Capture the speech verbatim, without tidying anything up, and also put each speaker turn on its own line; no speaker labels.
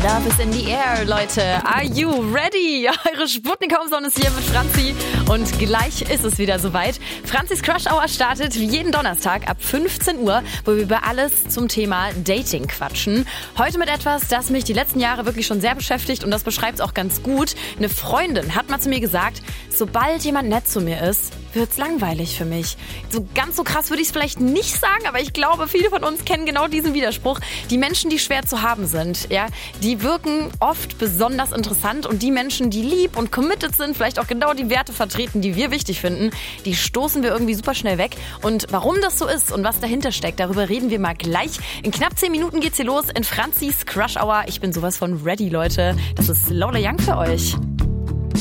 Love is in the air, Leute. Are you ready? Eure Sputnik-Homezone ist hier mit Franzi und gleich ist es wieder soweit. Franzis Crush Hour startet wie jeden Donnerstag ab fünfzehn Uhr, wo wir über alles zum Thema Dating quatschen. Heute mit etwas, das mich die letzten Jahre wirklich schon sehr beschäftigt und das beschreibt es auch ganz gut. Eine Freundin hat mal zu mir gesagt, sobald jemand nett zu mir ist, wird's langweilig für mich. So ganz so krass würde ich es vielleicht nicht sagen, aber ich glaube, viele von uns kennen genau diesen Widerspruch. Die Menschen, die schwer zu haben sind, ja, die wirken oft besonders interessant und die Menschen, die lieb und committed sind, vielleicht auch genau die Werte vertreten, die wir wichtig finden, die stoßen wir irgendwie super schnell weg. Und warum das so ist und was dahinter steckt, darüber reden wir mal gleich. In knapp zehn Minuten geht's hier los in Franzis Crush Hour. Ich bin sowas von ready, Leute. Das ist Lola Young für euch.